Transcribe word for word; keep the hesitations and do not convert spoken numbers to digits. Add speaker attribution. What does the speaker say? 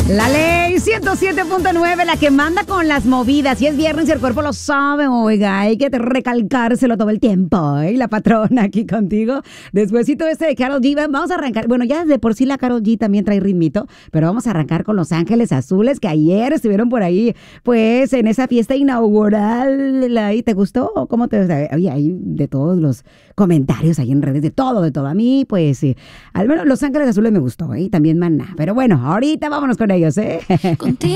Speaker 1: La ley ciento siete punto nueve, la que manda con las movidas. Y es viernes y el cuerpo lo sabe, oiga, hay que recalcárselo todo el tiempo. ¿Eh? La patrona aquí contigo. Despuésito este de Karol G, vamos a arrancar. Bueno, ya de por sí la Karol G también trae ritmito, pero vamos a arrancar con Los Ángeles Azules, que ayer estuvieron por ahí, pues, en esa fiesta inaugural. ¿Y te gustó? ¿Cómo te gustó? Oye, hay de todos los comentarios ahí en redes, de todo, de todo. A mí, pues, sí, al menos Los Ángeles Azules me gustó, ¿eh? Y también Maná. Pero bueno, ahorita vámonos con ellos, ¿eh? Contigo.